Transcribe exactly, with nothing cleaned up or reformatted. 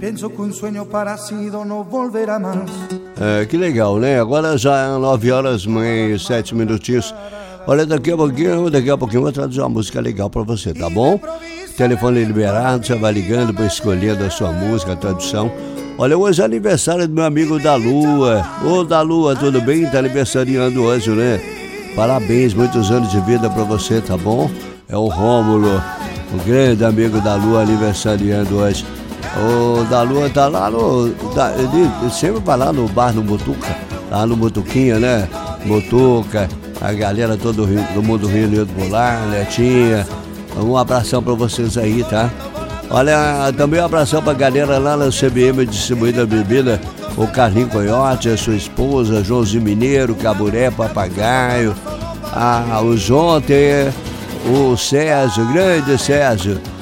Penso que um sonho parecido não volverá mais. É, que legal, né? Agora já é nove horas e sete minutinhos. Olha, daqui a pouquinho, daqui a pouquinho eu vou traduzir uma música legal pra você, tá bom? Telefone liberado, você vai ligando para escolher a sua música, a tradução. Olha, hoje é aniversário do meu amigo da Lua. Ô, da Lua, tudo bem? Tá aniversariando hoje, né? Parabéns, muitos anos de vida pra você, tá bom? É o Rômulo, o grande amigo da Lua, aniversariando hoje. O da Lua tá lá no... Tá, ele sempre vai lá no bar, no Mutuca, lá no Mutuquinha, né? Mutuca, a galera todo Rio, do mundo Rio Unido por lá, Netinha. Um abração pra vocês aí, tá? Olha, também um abração pra galera lá na C B M Distribuída Bebida, o Carlinho Coiote, a sua esposa, Joãozinho Mineiro, Caburé, Papagaio, ah, o Jonte, o Sérgio, grande Sérgio.